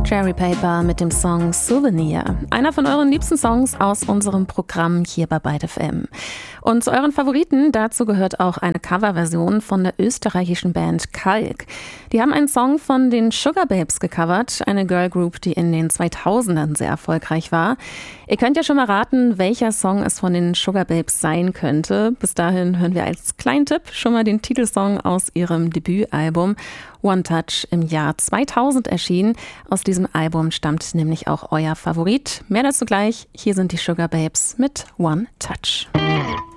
Cherry Paper mit dem Song Souvenir. Einer von euren liebsten Songs aus unserem Programm hier bei Byte FM. Und zu euren Favoriten, dazu gehört auch eine Coverversion von der österreichischen Band Kalk. Die haben einen Song von den Sugababes gecovert, eine Girlgroup, die in den 2000ern sehr erfolgreich war. Ihr könnt ja schon mal raten, welcher Song es von den Sugababes sein könnte. Bis dahin hören wir als kleinen Tipp schon mal den Titelsong aus ihrem Debütalbum One Touch im Jahr 2000 erschienen. Aus diesem Album stammt nämlich auch euer Favorit. Mehr dazu gleich. Hier sind die Sugababes mit One Touch.